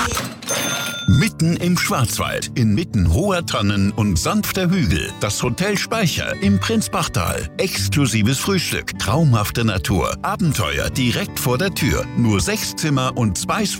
Mitten im Schwarzwald, inmitten hoher Tannen und sanfter Hügel, das Hotel Speicher im Prinzbachtal. Exklusives Frühstück, traumhafte Natur, Abenteuer direkt vor der Tür. Nur 6 Zimmer und 2